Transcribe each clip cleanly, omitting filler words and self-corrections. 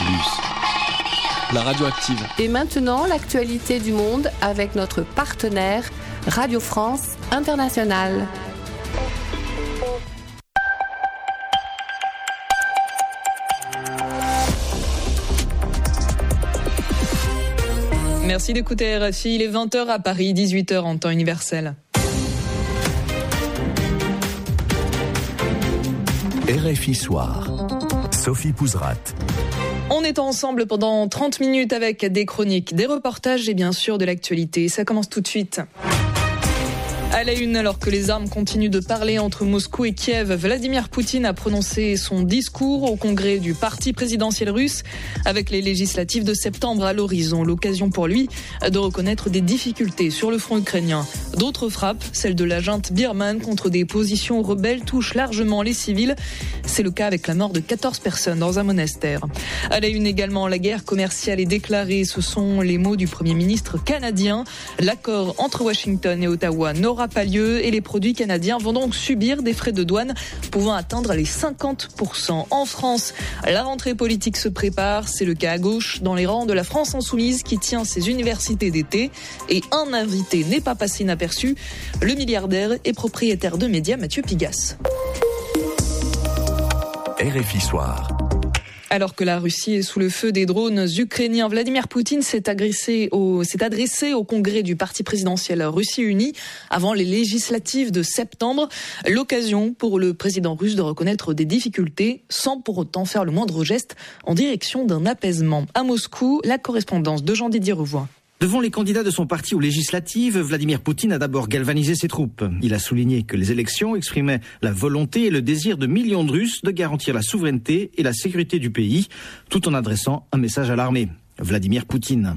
La radio active. Et maintenant, l'actualité du monde avec notre partenaire Radio France Internationale. Merci d'écouter RFI, il est 20h à Paris, 18h en temps universel. RFI Soir, Sophie Pouzrat. On est ensemble pendant 30 minutes avec des chroniques, des reportages et bien sûr de l'actualité. Ça commence tout de suite. À la une, alors que les armes continuent de parler entre Moscou et Kiev, Vladimir Poutine a prononcé son discours au congrès du parti présidentiel russe. Avec les législatives de septembre à l'horizon, l'occasion pour lui de reconnaître des difficultés sur le front ukrainien. D'autres frappes, celle de la junte birmane contre des positions rebelles, touchent largement les civils. C'est le cas avec la mort de 14 personnes dans un monastère. À la une également, la guerre commerciale est déclarée. Ce sont les mots du Premier ministre canadien. L'accord entre Washington et Ottawa n'aura pas lieu et les produits canadiens vont donc subir des frais de douane pouvant atteindre les 50%. En France, la rentrée politique se prépare. C'est le cas à gauche dans les rangs de la France insoumise qui tient ses universités d'été. Et un invité n'est pas passé inaperçu, le milliardaire et propriétaire de médias Mathieu Pigasse. RFI Soir. Alors que la Russie est sous le feu des drones ukrainiens, Vladimir Poutine s'est adressé au congrès du parti présidentiel Russie Unie avant les législatives de septembre. L'occasion pour le président russe de reconnaître des difficultés sans pour autant faire le moindre geste en direction d'un apaisement. À Moscou, la correspondance de Jean-Didier Revoix. Devant les candidats de son parti aux législatives, Vladimir Poutine a d'abord galvanisé ses troupes. Il a souligné que les élections exprimaient la volonté et le désir de millions de Russes de garantir la souveraineté et la sécurité du pays, tout en adressant un message à l'armée. Vladimir Poutine.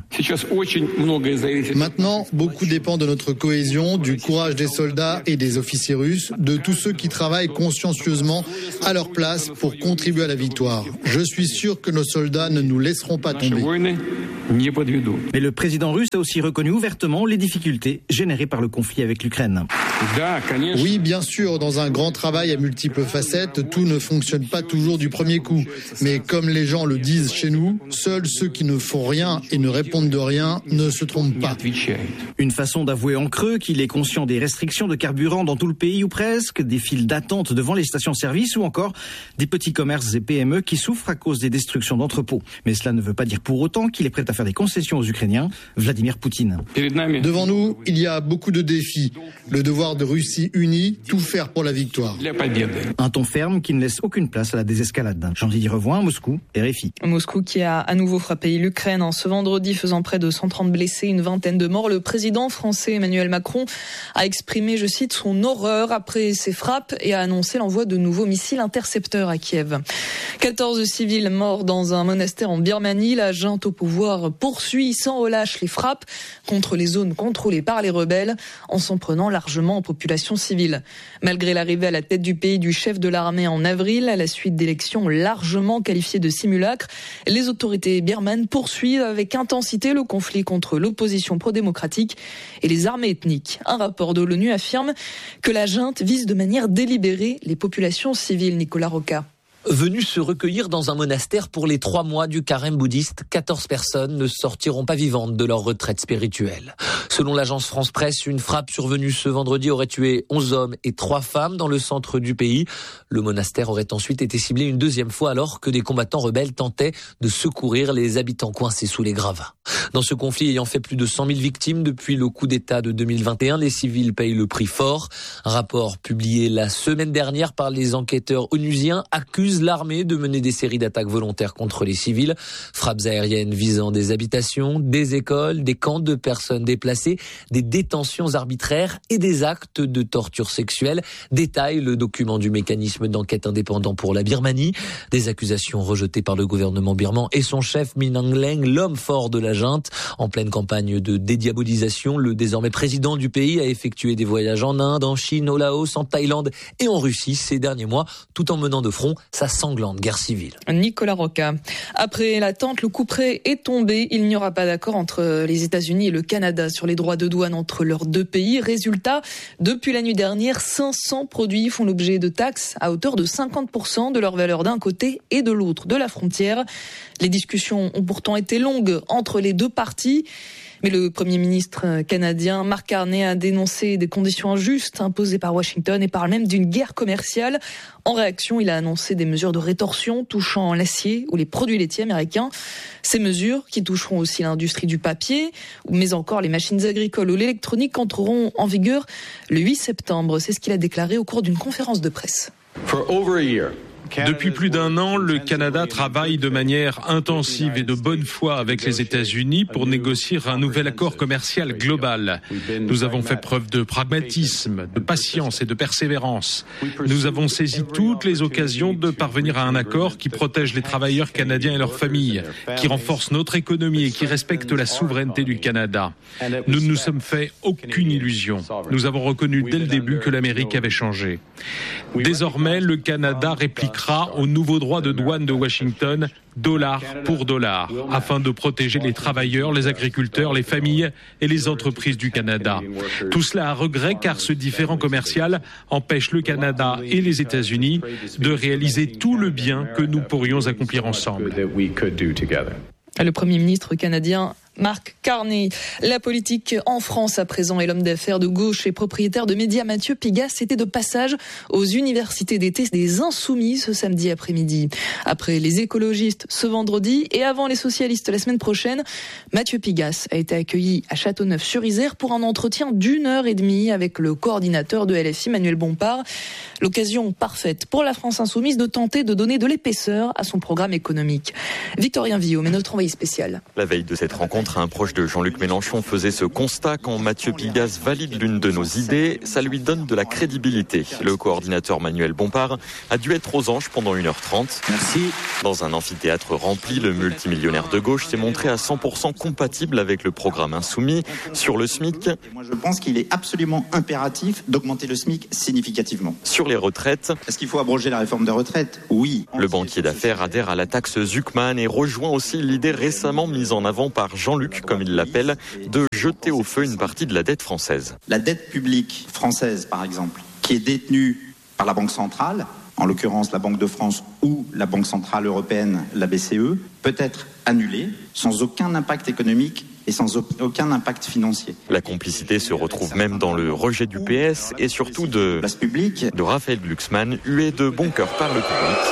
Maintenant, beaucoup dépend de notre cohésion, du courage des soldats et des officiers russes, de tous ceux qui travaillent consciencieusement à leur place pour contribuer à la victoire. Je suis sûr que nos soldats ne nous laisseront pas tomber. Mais le président russe a aussi reconnu ouvertement les difficultés générées par le conflit avec l'Ukraine. Oui, bien sûr, dans un grand travail à multiples facettes, tout ne fonctionne pas toujours du premier coup. Mais comme les gens le disent chez nous, seuls ceux qui ne font rien et ne répondent de rien ne se trompent pas. Une façon d'avouer en creux qu'il est conscient des restrictions de carburant dans tout le pays ou presque, des files d'attente devant les stations-service ou encore des petits commerces et PME qui souffrent à cause des destructions d'entrepôts. Mais cela ne veut pas dire pour autant qu'il est prêt à faire des concessions aux Ukrainiens. Vladimir Poutine. Devant nous, il y a beaucoup de défis. Le devoir de Russie unie, tout faire pour la victoire. Un ton ferme qui ne laisse aucune place à la désescalade. Jean-Didier Revoix, Moscou, RFI. Moscou qui a à nouveau frappé l'Ukraine en ce vendredi, faisant près de 130 blessés, une vingtaine de morts. Le président français Emmanuel Macron a exprimé, je cite, son horreur après ces frappes et a annoncé l'envoi de nouveaux missiles intercepteurs à Kiev. 14 civils morts dans un monastère en Birmanie. La junte au pouvoir poursuit sans relâche les frappes contre les zones contrôlées par les rebelles en s'en prenant largement aux populations civiles. Malgré l'arrivée à la tête du pays du chef de l'armée en avril, à la suite d'élections largement qualifiées de simulacres, les autorités birmanes poursuivent avec intensité le conflit contre l'opposition pro-démocratique et les armées ethniques. Un rapport de l'ONU affirme que la junte vise de manière délibérée les populations civiles. Nicolas Roca. Venus se recueillir dans un monastère pour les 3 mois du carême bouddhiste, 14 personnes ne sortiront pas vivantes de leur retraite spirituelle. Selon l'agence France Presse, une frappe survenue ce vendredi aurait tué 11 hommes et 3 femmes dans le centre du pays. Le monastère aurait ensuite été ciblé une deuxième fois alors que des combattants rebelles tentaient de secourir les habitants coincés sous les gravats. Dans ce conflit ayant fait plus de 100 000 victimes depuis le coup d'État de 2021, les civils payent le prix fort. Un rapport publié la semaine dernière par les enquêteurs onusiens accuse l'armée de mener des séries d'attaques volontaires contre les civils, frappes aériennes visant des habitations, des écoles, des camps de personnes déplacées, des détentions arbitraires et des actes de torture sexuelle, détaille le document du mécanisme d'enquête indépendant pour la Birmanie. Des accusations rejetées par le gouvernement birman et son chef Min Aung Hlaing, l'homme fort de la junte. En pleine campagne de dédiabolisation, le désormais président du pays a effectué des voyages en Inde, en Chine, au Laos, en Thaïlande et en Russie ces derniers mois, tout en menant de front sa sa sanglante guerre civile. Nicolas Roca. Après l'attente, le coup près est tombé. Il n'y aura pas d'accord entre les États-Unis et le Canada sur les droits de douane entre leurs deux pays. Résultat, depuis la nuit dernière, 500 produits font l'objet de taxes à hauteur de 50% de leur valeur d'un côté et de l'autre de la frontière. Les discussions ont pourtant été longues entre les deux parties. Mais le Premier ministre canadien Mark Carney a dénoncé des conditions injustes imposées par Washington et parle même d'une guerre commerciale. En réaction, il a annoncé des mesures de rétorsion touchant l'acier ou les produits laitiers américains. Ces mesures, qui toucheront aussi l'industrie du papier, mais encore les machines agricoles ou l'électronique, entreront en vigueur le 8 septembre. C'est ce qu'il a déclaré au cours d'une conférence de presse. Depuis plus d'un an, le Canada travaille de manière intensive et de bonne foi avec les États-Unis pour négocier un nouvel accord commercial global. Nous avons fait preuve de pragmatisme, de patience et de persévérance. Nous avons saisi toutes les occasions de parvenir à un accord qui protège les travailleurs canadiens et leurs familles, qui renforce notre économie et qui respecte la souveraineté du Canada. Nous ne nous sommes fait aucune illusion. Nous avons reconnu dès le début que l'Amérique avait changé. Désormais, le Canada répliquera aux nouveaux droits de douane de Washington, dollar pour dollar, afin de protéger les travailleurs, les agriculteurs, les familles et les entreprises du Canada. Tout cela à regret car ce différend commercial empêche le Canada et les États-Unis de réaliser tout le bien que nous pourrions accomplir ensemble. Le Premier ministre canadien Mark Carney. La politique en France à présent et l'homme d'affaires de gauche et propriétaire de médias Mathieu Pigasse était de passage aux universités d'été des Insoumis ce samedi après-midi. Après les écologistes ce vendredi et avant les socialistes la semaine prochaine, Mathieu Pigasse a été accueilli à Châteauneuf-sur-Isère pour un entretien d'1h30 avec le coordinateur de LFI, Manuel Bompard. L'occasion parfaite pour la France Insoumise de tenter de donner de l'épaisseur à son programme économique. Victorien Villaume est notre envoyé spécial. La veille de cette rencontre, un proche de Jean-Luc Mélenchon faisait ce constat: quand Mathieu Pigasse valide l'une de nos idées, ça lui donne de la crédibilité. Le coordinateur Manuel Bompard a dû être aux anges pendant 1h30. Merci. Dans un amphithéâtre rempli, le multimillionnaire de gauche s'est montré à 100% compatible avec le programme Insoumis. Sur le SMIC, moi je pense qu'il est absolument impératif d'augmenter le SMIC significativement. Sur les retraites, est-ce qu'il faut abroger la réforme des retraites ? Oui. Le banquier d'affaires adhère à la taxe Zuckman et rejoint aussi l'idée récemment mise en avant par Jean-Luc, comme il l'appelle, de jeter au feu une partie de la dette française. La dette publique française, par exemple, qui est détenue par la Banque centrale, en l'occurrence la Banque de France ou la Banque centrale européenne, la BCE, peut être annulée sans aucun impact économique et sans aucun impact financier. La complicité se retrouve même dans le rejet du PS et surtout de Raphaël Glucksmann, hué de bon cœur par le public.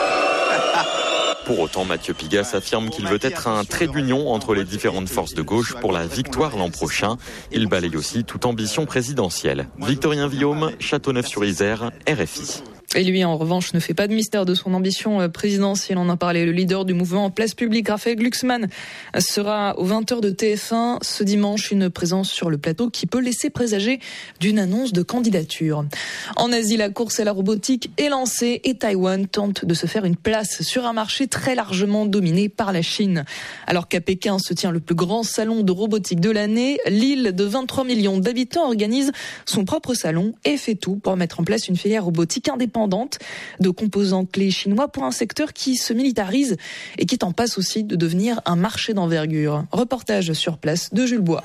Pour autant, Mathieu Pigasse affirme qu'il veut être un trait d'union entre les différentes forces de gauche pour la victoire l'an prochain. Il balaye aussi toute ambition présidentielle. Victorien Villaume, Châteauneuf-sur-Isère, RFI. Et lui, en revanche, ne fait pas de mystère de son ambition présidentielle. On en parlait. Le leader du mouvement Place Publique, Raphaël Glucksmann, sera aux 20h de TF1 ce dimanche. Une présence sur le plateau qui peut laisser présager d'une annonce de candidature. En Asie, la course à la robotique est lancée et Taïwan tente de se faire une place sur un marché très largement dominé par la Chine. Alors qu'à Pékin se tient le plus grand salon de robotique de l'année, l'île de 23 millions d'habitants organise son propre salon et fait tout pour mettre en place une filière robotique indépendante de composants clés chinois pour un secteur qui se militarise et qui est en passe aussi de devenir un marché d'envergure. Reportage sur place de Jules Bois.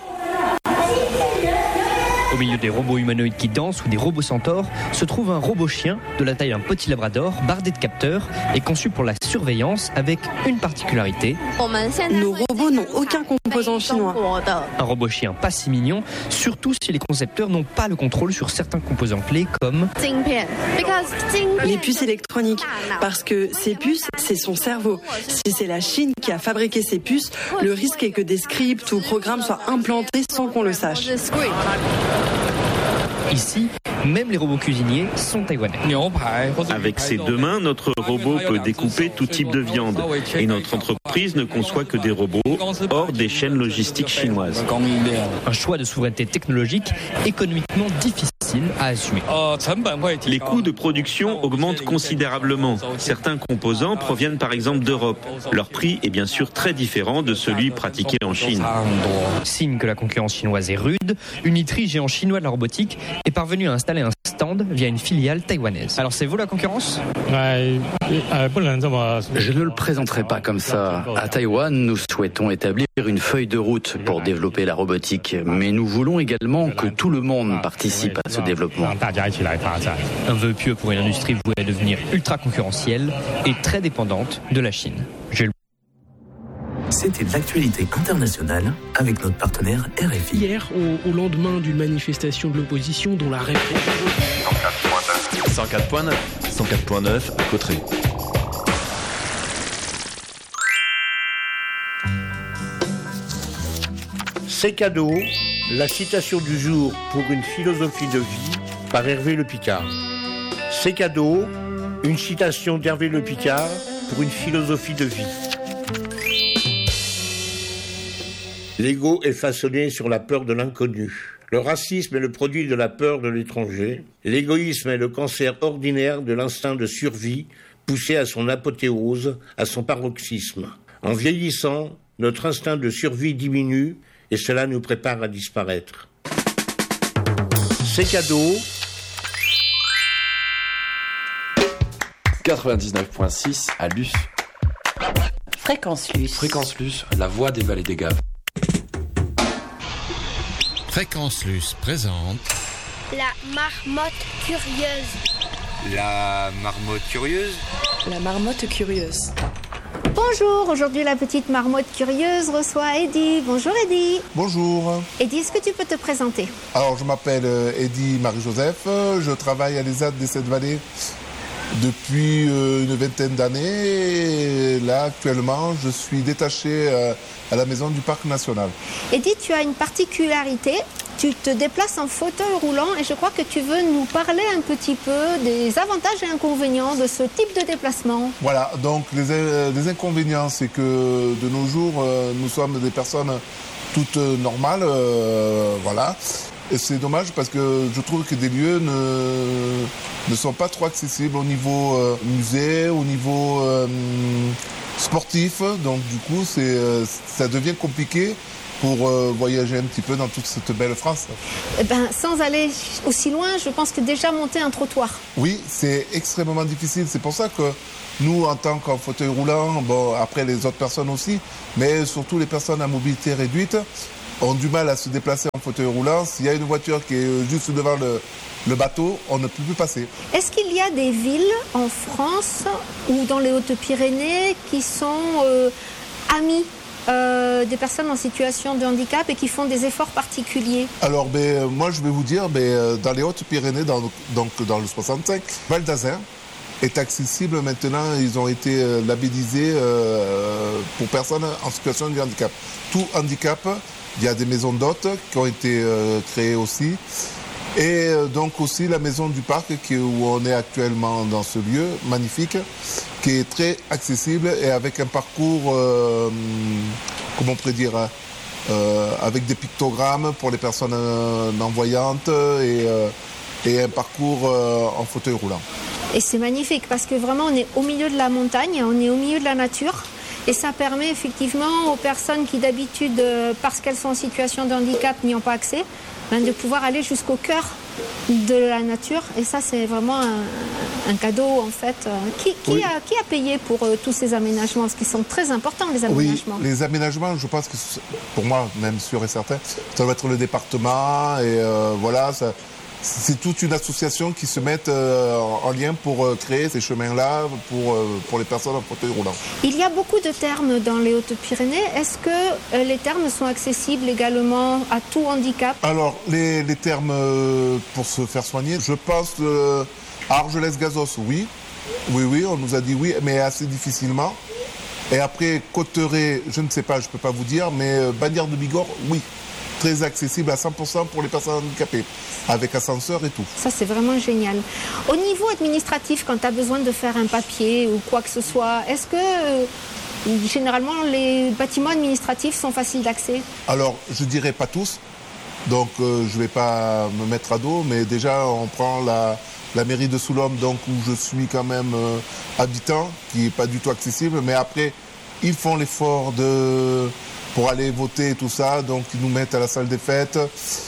Au milieu des robots humanoïdes qui dansent ou des robots centaures se trouve un robot chien de la taille d'un petit labrador, bardé de capteurs et conçu pour la surveillance avec une particularité. Nos robots n'ont aucun composant chinois. Un robot chien pas si mignon, surtout si les concepteurs n'ont pas le contrôle sur certains composants clés comme les puces électroniques, parce que ces puces, c'est son cerveau. Si c'est la Chine qui a fabriqué ces puces, le risque est que des scripts ou programmes soient implantés sans qu'on le sache. Ici, même les robots cuisiniers sont taïwanais. Avec ses deux mains, notre robot peut découper tout type de viande. Et notre entreprise ne conçoit que des robots hors des chaînes logistiques chinoises. Un choix de souveraineté technologique économiquement difficile à assumer. Les coûts de production augmentent considérablement. Certains composants proviennent par exemple d'Europe. Leur prix est bien sûr très différent de celui pratiqué en Chine. Signe que la concurrence chinoise est rude, Unitree, géant chinois de la robotique, est parvenu à installer un stand stand via une filiale taïwanaise. Alors c'est vous la concurrence ? Je ne le présenterai pas comme ça. À Taïwan, nous souhaitons établir une feuille de route pour développer la robotique, mais nous voulons également que tout le monde participe à ce développement. Un vœu pieux pour une industrie vouée à devenir ultra concurrentielle et très dépendante de la Chine. C'était de l'actualité internationale avec notre partenaire RFI. Hier, au lendemain d'une manifestation de l'opposition dont la réponse... 104.9 à Cauterets. C'est cadeau, la citation du jour pour une philosophie de vie par Hervé Le Picard. C'est cadeau, une citation d'Hervé Le Picard pour une philosophie de vie. L'ego est façonné sur la peur de l'inconnu. Le racisme est le produit de la peur de l'étranger. L'égoïsme est le cancer ordinaire de l'instinct de survie, poussé à son apothéose, à son paroxysme. En vieillissant, notre instinct de survie diminue et cela nous prépare à disparaître. C'est cadeau. 99.6 à Luce. Fréquence Luce. Fréquence Luce, la voix des vallées des Gaves. Fréquence Luce présente la marmotte curieuse. La marmotte curieuse. La marmotte curieuse. Bonjour, aujourd'hui la petite marmotte curieuse reçoit Eddy. Bonjour Eddy. Bonjour. Eddy, est-ce que tu peux te présenter ? Alors je m'appelle Eddy Marie-Joseph, je travaille à l'ESAT des Sept-Vallées depuis une vingtaine d'années. Et là actuellement je suis détaché à la maison du Parc National. Eddy, tu as une particularité, tu te déplaces en fauteuil roulant et je crois que tu veux nous parler un petit peu des avantages et inconvénients de ce type de déplacement. Voilà, donc les inconvénients, c'est que de nos jours, nous sommes des personnes toutes normales, voilà. Et c'est dommage parce que je trouve que des lieux ne sont pas trop accessibles au niveau musée, au niveau sportif. Donc du coup, ça devient compliqué pour voyager un petit peu dans toute cette belle France. Eh ben, sans aller aussi loin, je pense que déjà monter un trottoir. Oui, c'est extrêmement difficile. C'est pour ça que nous, en tant qu'en fauteuil roulant, bon, après les autres personnes aussi, mais surtout les personnes à mobilité réduite, ont du mal à se déplacer en fauteuil roulant. S'il y a une voiture qui est juste devant le bateau, on ne peut plus passer. Est-ce qu'il y a des villes en France ou dans les Hautes-Pyrénées qui sont amies des personnes en situation de handicap et qui font des efforts particuliers ? Alors, moi, je vais vous dire, dans les Hautes-Pyrénées, donc dans le 65, Val d'Azun est accessible maintenant. Ils ont été labellisés pour personnes en situation de handicap. Tout handicap, il y a des maisons d'hôtes qui ont été créées aussi. Et donc aussi la maison du parc où on est actuellement dans ce lieu magnifique, qui est très accessible et avec un parcours, comment on pourrait dire, avec des pictogrammes pour les personnes non-voyantes et un parcours en fauteuil roulant. Et c'est magnifique parce que vraiment on est au milieu de la montagne, on est au milieu de la nature. Et ça permet effectivement aux personnes qui d'habitude, parce qu'elles sont en situation de handicap, n'y ont pas accès, de pouvoir aller jusqu'au cœur de la nature. Et ça, c'est vraiment un cadeau, en fait. Qui a payé pour tous ces aménagements ? Parce qu'ils sont très importants, les aménagements. Oui, les aménagements, je pense que, pour moi, même sûr et certain, ça doit être le département. Et voilà, c'est toute une association qui se met en lien pour créer ces chemins-là pour les personnes en fauteuil roulant. Il y a beaucoup de thermes dans les Hautes-Pyrénées. Est-ce que les thermes sont accessibles également à tout handicap ? Alors, les thermes pour se faire soigner, je pense à Argelès-Gazos, oui. Oui, on nous a dit oui, mais assez difficilement. Et après, Cauterets, je ne sais pas, je ne peux pas vous dire, mais Bagnères de Bigorre, oui. Très accessible à 100% pour les personnes handicapées, avec ascenseur et tout. Ça, c'est vraiment génial. Au niveau administratif, quand tu as besoin de faire un papier ou quoi que ce soit, est-ce que généralement les bâtiments administratifs sont faciles d'accès ? Alors, je dirais pas tous, donc je ne vais pas me mettre à dos, mais déjà on prend la mairie de Soulom, donc où je suis quand même habitant, qui n'est pas du tout accessible, mais après, ils font l'effort pour aller voter et tout ça, donc ils nous mettent à la salle des fêtes.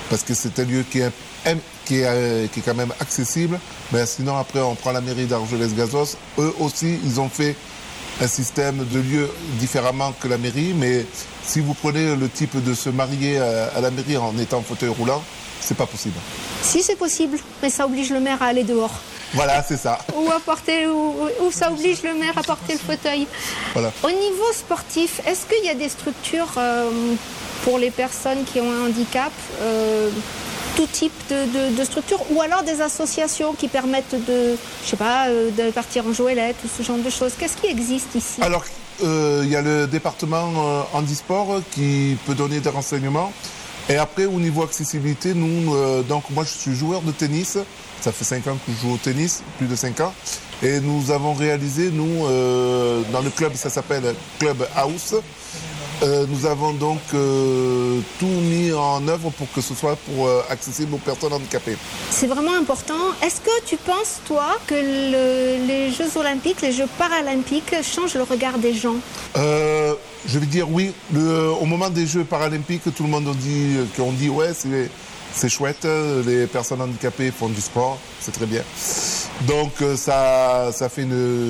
parce que c'est un lieu qui est quand même accessible. Mais sinon, après, on prend la mairie d'Argelès-Gazos. Eux aussi, ils ont fait un système de lieu différemment que la mairie. Mais si vous prenez le type de se marier à la mairie en étant en fauteuil roulant, c'est pas possible. Si, c'est possible, mais ça oblige le maire à aller dehors. Voilà, c'est ça. Ou ça oblige le maire à porter le fauteuil. Voilà. Au niveau sportif, est-ce qu'il y a des structures pour les personnes qui ont un handicap, tout type de structures, ou alors des associations qui permettent de partir en joëlette ou ce genre de choses? Qu'est-ce qui existe ici? Alors, il y a le département handisport qui peut donner des renseignements. Et après, au niveau accessibilité, nous, donc moi je suis joueur de tennis. Ça fait 5 ans que je joue au tennis, plus de 5 ans. Et nous avons réalisé, nous, dans le club, ça s'appelle Club House. Nous avons donc tout mis en œuvre pour que ce soit accessible aux personnes handicapées. C'est vraiment important. Est-ce que tu penses, toi, que les Jeux Olympiques, les Jeux Paralympiques changent le regard des gens? Je vais dire oui. Au moment des Jeux Paralympiques, tout le monde ont dit ouais, c'est chouette, les personnes handicapées font du sport, c'est très bien. Donc ça fait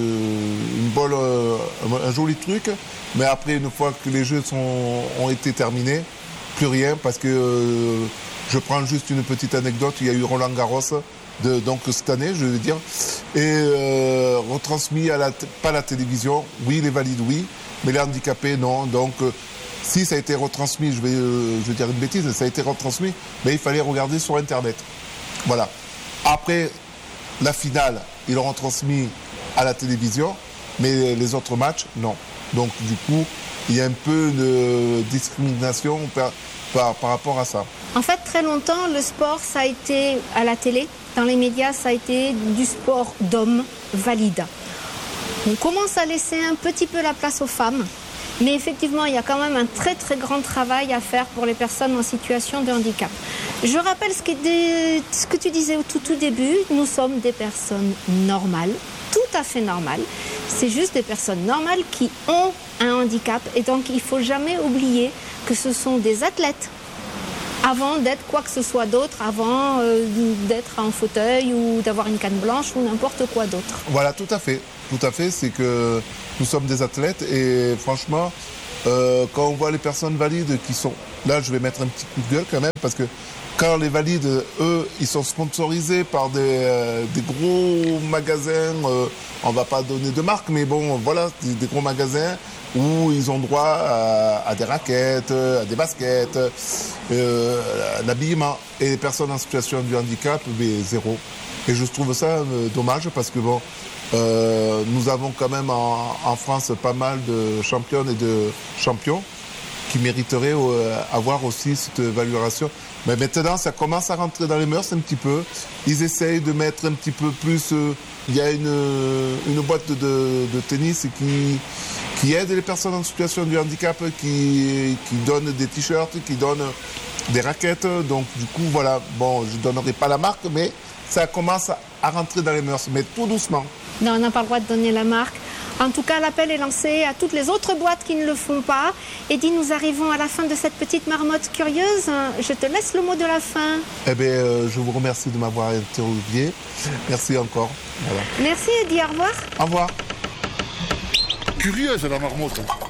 un joli truc, mais après, une fois que les Jeux ont été terminés, plus rien, parce que je prends juste une petite anecdote, il y a eu Roland Garros, donc cette année, je veux dire, et retransmis pas la télévision, oui, les valides, oui, mais les handicapés, non, donc... Si ça a été retransmis, je vais dire une bêtise, ça a été retransmis, mais il fallait regarder sur Internet. Voilà. Après la finale, ils l'ont retransmis à la télévision, mais les autres matchs, non. Donc du coup, il y a un peu de discrimination par rapport à ça. En fait, très longtemps, le sport, ça a été à la télé, dans les médias, ça a été du sport d'hommes valides. On commence à laisser un petit peu la place aux femmes. Mais effectivement, il y a quand même un très très grand travail à faire pour les personnes en situation de handicap. Je rappelle ce que tu disais au tout début, nous sommes des personnes normales, tout à fait normales. C'est juste des personnes normales qui ont un handicap et donc il ne faut jamais oublier que ce sont des athlètes avant d'être quoi que ce soit d'autre, avant d'être en fauteuil ou d'avoir une canne blanche ou n'importe quoi d'autre. Voilà, tout à fait. Tout à fait, c'est que nous sommes des athlètes et franchement, quand on voit les personnes valides qui sont... Là, je vais mettre un petit coup de gueule quand même parce que quand les valides, eux, ils sont sponsorisés par des gros magasins, on ne va pas donner de marque, mais bon, voilà, des gros magasins où ils ont droit à des raquettes, à des baskets, l'habillement. Et les personnes en situation de handicap, mais zéro. Et je trouve ça dommage parce que bon... nous avons quand même en France pas mal de championnes et de champions qui mériteraient avoir aussi cette valorisation. Mais maintenant, ça commence à rentrer dans les mœurs un petit peu. Ils essayent de mettre un petit peu plus... Il y a une boîte de tennis qui aide les personnes en situation de handicap, qui donne des t-shirts, qui donne des raquettes. Donc du coup, voilà, bon, je ne donnerai pas la marque, mais ça commence à rentrer dans les mœurs, mais tout doucement. Non, on n'a pas le droit de donner la marque. En tout cas, l'appel est lancé à toutes les autres boîtes qui ne le font pas. Eddy, nous arrivons à la fin de cette petite marmotte curieuse. Je te laisse le mot de la fin. Eh bien, je vous remercie de m'avoir interviewé. Merci encore. Voilà. Merci Eddy, au revoir. Au revoir. Curieuse la marmotte.